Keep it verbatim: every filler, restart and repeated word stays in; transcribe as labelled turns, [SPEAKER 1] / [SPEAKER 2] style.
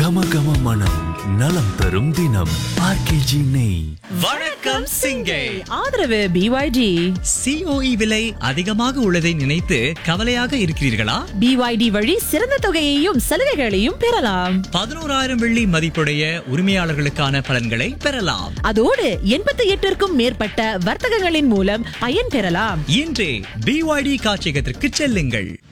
[SPEAKER 1] கம கம மனம் நலம் தரும் தினம் ஆர்கேஜி நெய்.
[SPEAKER 2] வணக்கம் சிங்கை.
[SPEAKER 3] ஆதரவு பி ஒய் டி.
[SPEAKER 2] சிஓஇ விலை அதிகமாக உள்ளதை நினைத்து கவலையாக இருக்கிறீர்களா?
[SPEAKER 3] பி ஒய் டி வழி சிறந்த தொகையையும் சலுகைகளையும் பெறலாம்.
[SPEAKER 2] பதினோராயிரம் வெள்ளி மதிப்புடைய உரிமையாளர்களுக்கான பலன்களை பெறலாம்.
[SPEAKER 3] அதோடு எண்பத்தி எட்டிற்கும் மேற்பட்ட வர்த்தகங்களின் மூலம் பயன் பெறலாம்.
[SPEAKER 2] இன்றே பிஒய்டி காட்சியகத்திற்கு செல்லுங்கள்.